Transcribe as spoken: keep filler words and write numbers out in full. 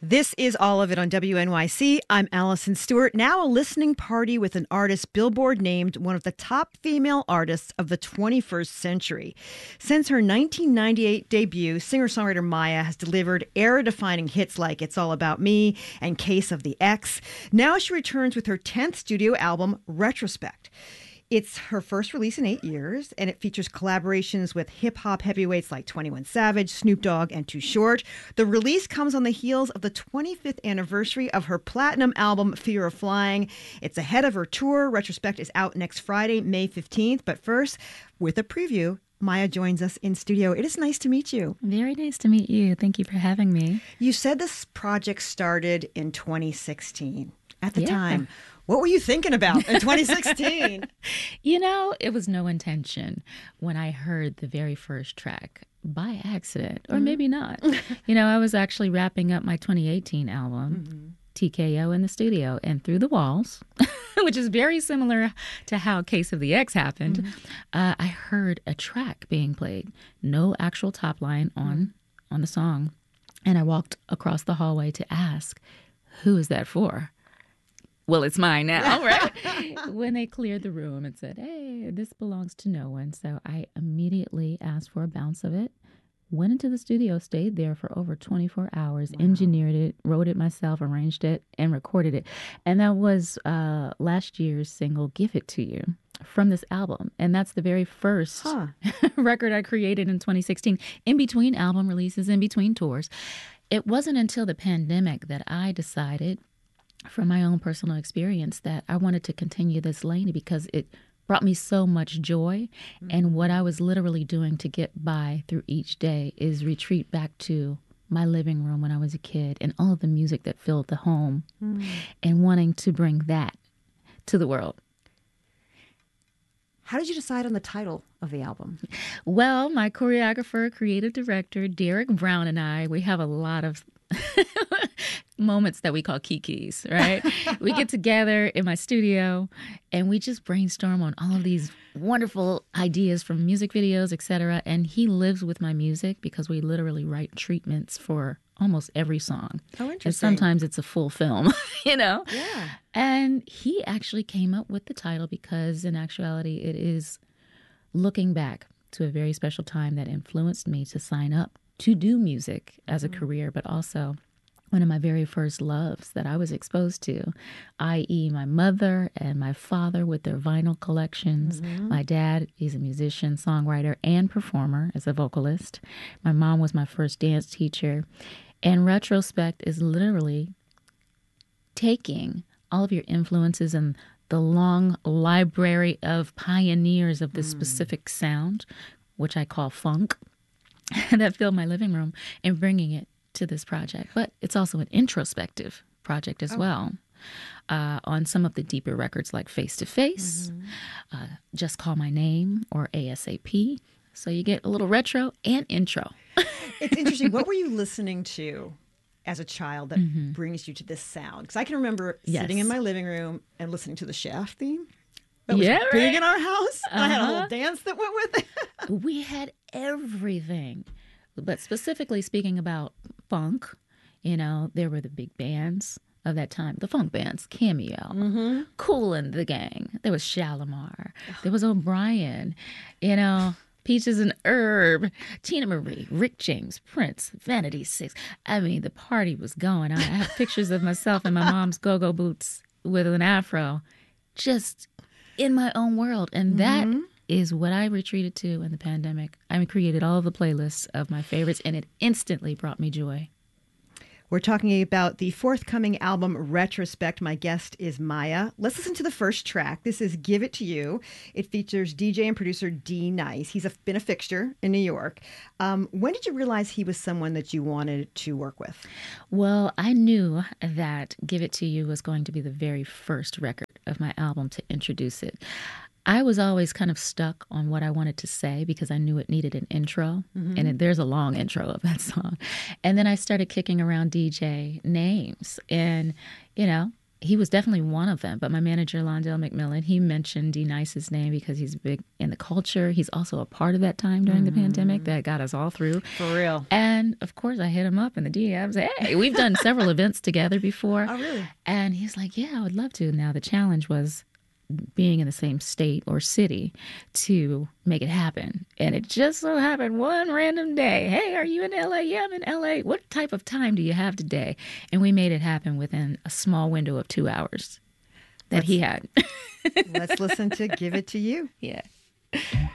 This is All of It on W N Y C. I'm Allison Stewart. Now a listening party with an artist Billboard named one of the top female artists of the twenty-first century. Since her nineteen ninety-eight debut, singer-songwriter Maya has delivered era-defining hits like It's All About Me and Case of the X. Now she returns with her tenth studio album, Retrospect. It's her first release in eight years, and it features collaborations with hip-hop heavyweights like twenty-one Savage, Snoop Dogg, and Too Short. The release comes on the heels of the twenty-fifth anniversary of her platinum album, Fear of Flying. It's ahead of her tour. Retrospect is out next Friday, May fifteenth. But first, with a preview, Maya joins us in studio. It is nice to meet you. Very nice to meet you. Thank you for having me. You said this project started in twenty sixteen. At the yeah. time, what were you thinking about in twenty sixteen? You know, it was no intention when I heard the very first track by accident, or mm-hmm. maybe not. You know, I was actually wrapping up my twenty eighteen album, mm-hmm. T K O, in the studio, and Through the Walls, which is very similar to how Case of the X happened, mm-hmm. uh, I heard a track being played, no actual top line on, mm-hmm. on the song. And I walked across the hallway to ask, who is that for? Well, it's mine now, right? When they cleared the room and said, hey, this belongs to no one. So I immediately asked for a bounce of it, went into the studio, stayed there for over twenty-four hours, wow. engineered it, wrote it myself, arranged it, and recorded it. And that was uh, last year's single, Give It To You, from this album. And that's the very first huh. record I created in twenty sixteen, in between album releases, in between tours. It wasn't until the pandemic that I decided, from my own personal experience, that I wanted to continue this lane because it brought me so much joy. Mm-hmm. And what I was literally doing to get by through each day is retreat back to my living room when I was a kid and all of the music that filled the home, mm-hmm. and wanting to bring that to the world. How did you decide on the title of the album? Well, my choreographer, creative director, Derek Brown, and I, we have a lot of moments that we call kikis, right? We get together in my studio and we just brainstorm on all of these wonderful ideas from music videos, et cetera. And he lives with my music because we literally write treatments for almost every song. Oh, interesting. And sometimes it's a full film, you know? Yeah. And he actually came up with the title because in actuality, it is looking back to a very special time that influenced me to sign up to do music as a mm-hmm. career, but also one of my very first loves that I was exposed to, that is my mother and my father with their vinyl collections. Mm-hmm. My dad, he's a musician, songwriter, and performer as a vocalist. My mom was my first dance teacher. And Retrospect is literally taking all of your influences and the long library of pioneers of this mm. specific sound, which I call funk, that filled my living room, and bringing it to this project. But it's also an introspective project as oh. well. Uh, on some of the deeper records like Face to Face, mm-hmm. uh, Just Call My Name, or A S A P. So you get a little retro and intro. It's interesting. What were you listening to as a child that mm-hmm. brings you to this sound? Because I can remember yes. sitting in my living room and listening to the Shaft theme. That was yeah, big right? in our house. Uh-huh. I had a whole dance that went with it. We had everything. But specifically speaking about funk, you know, there were the big bands of that time, the funk bands, Cameo, mm-hmm. Kool and the Gang. There was Shalimar. There was O'Brien, you know, Peaches and Herb, Tina Marie, Rick James, Prince, Vanity Six. I mean, the party was going on. I have pictures of myself in my mom's go-go boots with an afro, just in my own world. And that mm-hmm. is what I retreated to in the pandemic. I created all of the playlists of my favorites, and it instantly brought me joy. We're talking about the forthcoming album, Retrospect. My guest is Maya. Let's listen to the first track. This is Give It To You. It features D J and producer D Nice. He's a, been a fixture in New York. Um, when did you realize he was someone that you wanted to work with? Well, I knew that Give It To You was going to be the very first record of my album to introduce it. I was always kind of stuck on what I wanted to say because I knew it needed an intro, mm-hmm. and it, there's a long intro of that song. And then I started kicking around D J names, and, you know, he was definitely one of them. But my manager, Londell McMillan, he mentioned D Nice's name because he's big in the culture. He's also a part of that time during mm-hmm. the pandemic that got us all through. For real. And of course, I hit him up in the D Ms. Hey, we've done several events together before. Oh, really? And he's like, yeah, I would love to. Now, the challenge was being in the same state or city to make it happen. And it just so happened one random day. Hey, are you in L A? Yeah, I'm in L A. What type of time do you have today? And we made it happen within a small window of two hours that let's, he had. Let's listen to Give It to You. Yeah.